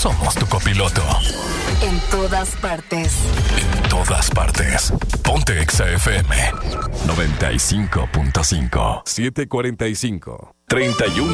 somos tu copiloto. En todas partes. En todas partes. Ponte Exa FM 95.5. 7:45. 31